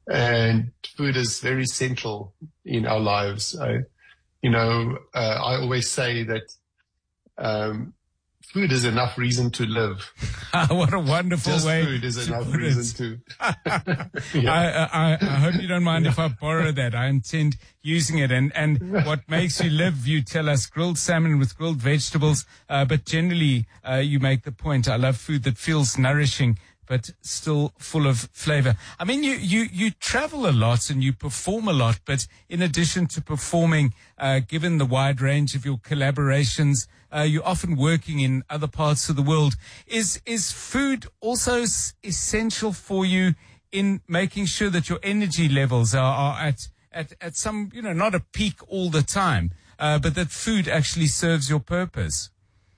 And food is very central in our lives. I always say that food is enough reason to live. What a wonderful Just way. Food is to enough put reason it. to. Yeah. I hope you don't mind if I borrow that. I intend using it. And what makes you live, you tell us, grilled salmon with grilled vegetables. But generally, you make the point. I love food that feels nourishing, but still full of flavor. I mean, you travel a lot and you perform a lot, but in addition to performing, given the wide range of your collaborations, you're often working in other parts of the world. Is food also essential for you in making sure that your energy levels are at some, not a peak all the time, but that food actually serves your purpose?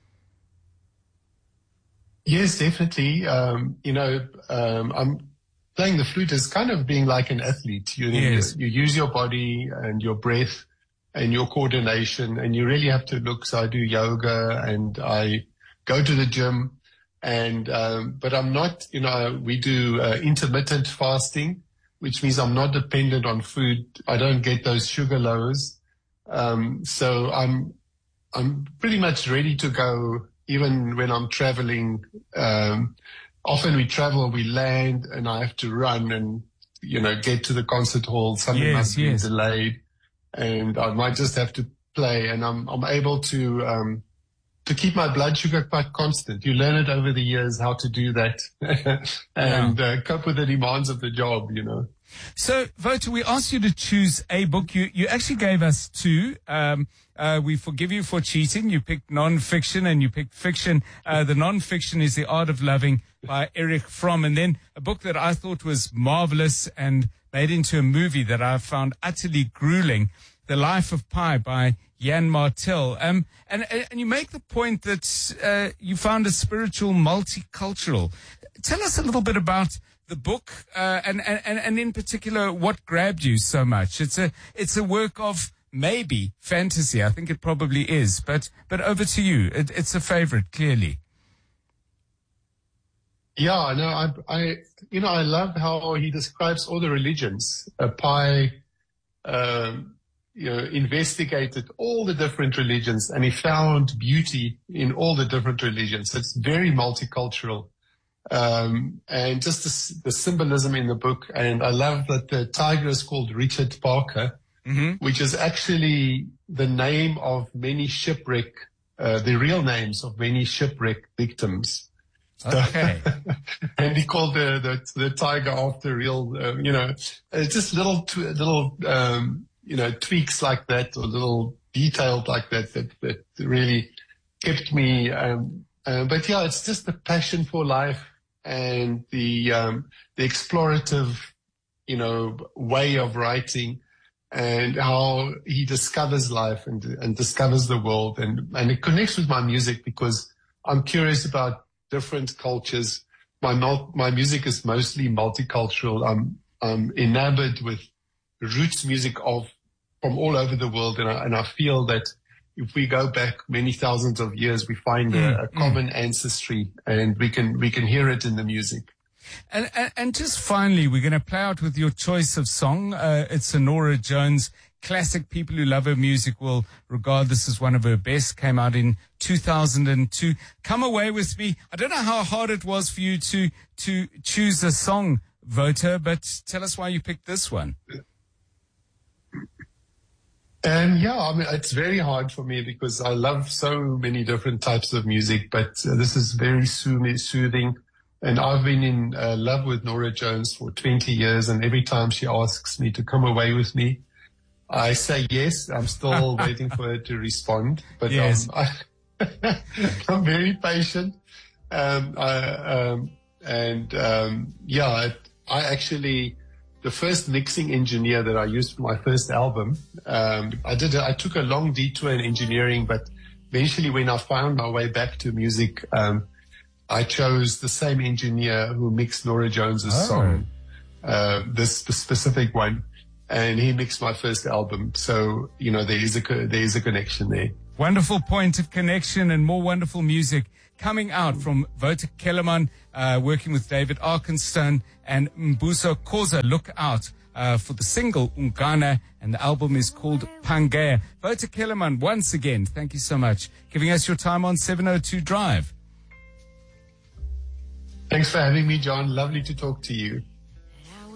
Yes, definitely. I'm playing the flute is kind of being like an athlete. Yes. You use your body and your breath and your coordination, and you really have to look. So I do yoga and I go to the gym, but I'm not, we do intermittent fasting, which means I'm not dependent on food. I don't get those sugar lows. So I'm pretty much ready to go. Even when I'm traveling, often we travel, we land, and I have to run and, get to the concert hall. Something must be delayed, and I might just have to play. And I'm able to keep my blood sugar quite constant. You learn it over the years how to do that and cope with the demands of the job, So, Wouter, we asked you to choose a book. You actually gave us two. We forgive you for cheating. You picked non-fiction and you picked fiction. The non-fiction is The Art of Loving by Erich Fromm. And then a book that I thought was marvelous and made into a movie that I found utterly grueling, The Life of Pi by Jan Martel. And you make the point that you found it spiritual, multicultural. Tell us a little bit about the book, and in particular, what grabbed you so much. It's a work of maybe fantasy. I think it probably is, but over to you. It's a favorite, clearly. Yeah, no, I love how he describes all the religions. Pi, investigated all the different religions, and he found beauty in all the different religions. It's very multicultural. And just the symbolism in the book. And I love that the tiger is called Richard Parker, which is actually the name of many the real names of many shipwreck victims. Okay. And he called the tiger after real, just little tweaks like that, or little details like that really kept me, but yeah, it's just the passion for life and the explorative, way of writing, and how he discovers life and discovers the world, and it connects with my music because I'm curious about different cultures. My music is mostly multicultural. I'm enamored with roots music from all over the world, and I feel that if we go back many thousands of years, we find a common ancestry, and we can hear it in the music. And just finally, we're going to play out with your choice of song. It's a Norah Jones classic. People who love her music will regard this as one of her best. Came out in 2002. Come Away With Me. I don't know how hard it was for you to choose a song, Wouter, but tell us why you picked this one. It's very hard for me because I love so many different types of music, but this is very soothing. And I've been in love with Norah Jones for 20 years, and every time she asks me to come away with me, I say yes. I'm still waiting for her to respond, but yes. I'm very patient. The first mixing engineer that I used for my first album, I took a long detour in engineering, but eventually when I found my way back to music, I chose the same engineer who mixed Norah Jones's song, this specific one, and he mixed my first album. So, there is a connection there. Wonderful point of connection and more wonderful music coming out from Wouter Kellerman, working with David Arkenstone and Mbuso Khoza. Look out for the single Ungana, and the album is called Pangea. Wouter Kellerman, once again, thank you so much, giving us your time on 702 Drive. Thanks for having me, John. Lovely to talk to you.